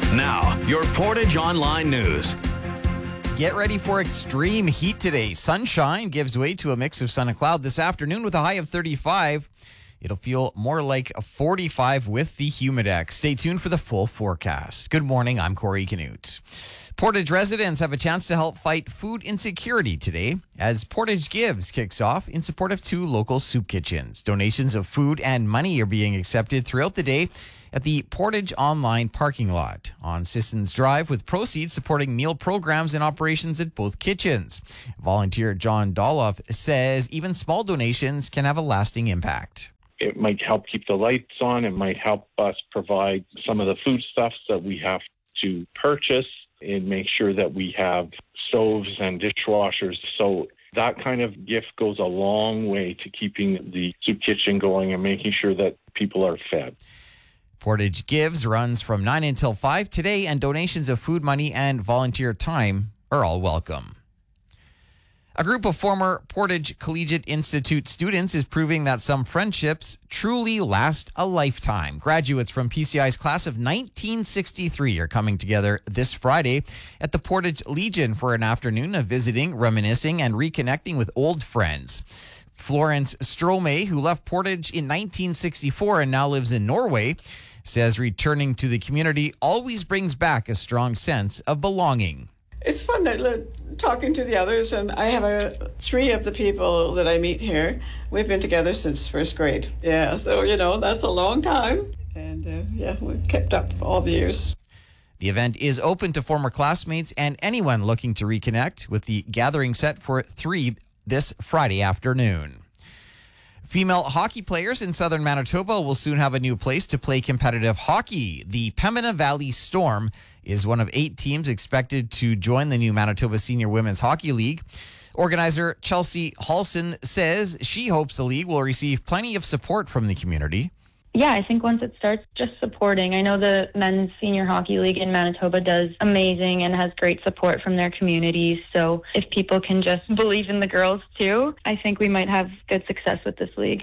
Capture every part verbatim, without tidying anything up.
Now, your Portage Online News. Get ready for extreme heat today. Sunshine gives way to a mix of sun and cloud this afternoon with a high of thirty-five. It'll feel more like a forty-five with the Humidex. Stay tuned for the full forecast. Good morning, I'm Corey Canute. Portage residents have a chance to help fight food insecurity today as Portage Gives kicks off in support of two local soup kitchens. Donations of food and money are being accepted throughout the day at the Portage Online parking lot on Sissons Drive, with proceeds supporting meal programs and operations at both kitchens. Volunteer John Doloff says even small donations can have a lasting impact. It might help keep the lights on. It might help us provide some of the foodstuffs that we have to purchase and make sure that we have stoves and dishwashers. So that kind of gift goes a long way to keeping the soup kitchen going and making sure that people are fed. Portage Gives runs from nine until five today, and donations of food money and volunteer time are all welcome. A group of former Portage Collegiate Institute students is proving that some friendships truly last a lifetime. Graduates from P C I's class of nineteen sixty-three are coming together this Friday at the Portage Legion for an afternoon of visiting, reminiscing, and reconnecting with old friends. Florence Strome, who left Portage in nineteen sixty-four and now lives in Norway, says returning to the community always brings back a strong sense of belonging. It's fun uh, talking to the others, and I have a, three of the people that I meet here. We've been together since first grade. Yeah, so, you know, that's a long time. And, uh, yeah, we've kept up all the years. The event is open to former classmates and anyone looking to reconnect, with the gathering set for three this Friday afternoon. Female hockey players in southern Manitoba will soon have a new place to play competitive hockey. The Pembina Valley Storm is one of eight teams expected to join the new Manitoba Senior Women's Hockey League. Organizer Chelsea Halson says she hopes the league will receive plenty of support from the community. Yeah, I think once it starts, just supporting. I know the Men's Senior Hockey League in Manitoba does amazing and has great support from their communities. So if people can just believe in the girls too, I think we might have good success with this league.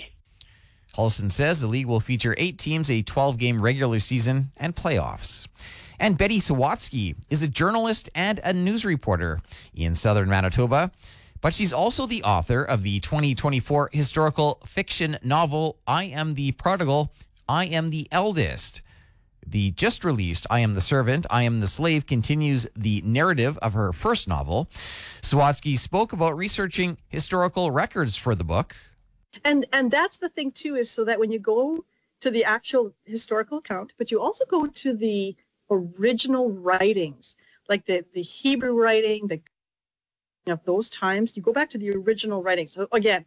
Halson says the league will feature eight teams, a twelve-game regular season, and playoffs. And Betty Sawatsky is a journalist and a news reporter in southern Manitoba, but she's also the author of the twenty twenty-four historical fiction novel, I Am the Prodigal, I Am the Eldest. The just released I Am the Servant, I Am the Slave continues the narrative of her first novel. Sawatsky spoke about researching historical records for the book. And and that's the thing, too, is so that when you go to the actual historical account, but you also go to the original writings, like the, the Hebrew writing, the of those times, you go back to the original writings. So again,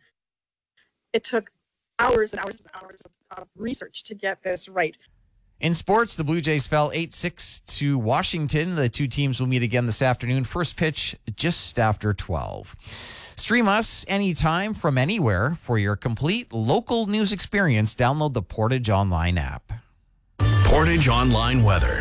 it took hours and hours and hours of, of research to get this right. In sports, the Blue Jays fell eight six to Washington. The two teams will meet again this afternoon. First pitch just after twelve. Stream us anytime from anywhere for your complete local news experience. Download the Portage Online app. Portage Online weather.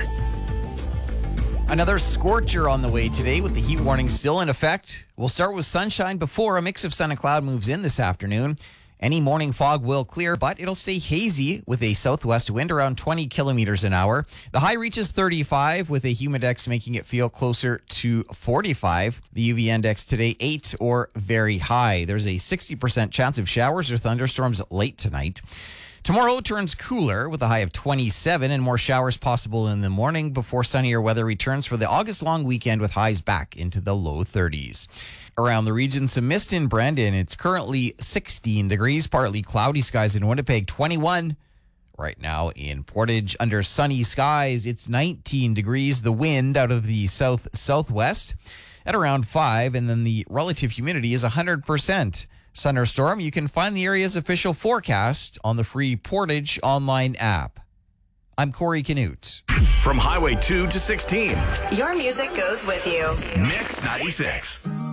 Another scorcher on the way today with the heat warning still in effect. We'll start with sunshine before a mix of sun and cloud moves in this afternoon. Any morning fog will clear, but it'll stay hazy with a southwest wind around twenty kilometers an hour. The high reaches thirty-five with a humidex making it feel closer to forty-five. The U V index today, eight or very high. There's a sixty percent chance of showers or thunderstorms late tonight. Tomorrow turns cooler with a high of twenty-seven and more showers possible in the morning before sunnier weather returns for the August long weekend with highs back into the low thirties. Around the region, some mist in Brandon. It's currently sixteen degrees, partly cloudy skies in Winnipeg, twenty-one. Right now in Portage, under sunny skies, it's nineteen degrees. The wind out of the south-southwest at around five, and then the relative humidity is one hundred percent. Sun or storm, you can find the area's official forecast on the free Portage Online app. I'm Corey Canute. From Highway two to sixteen. Your music goes with you. Mix ninety-six.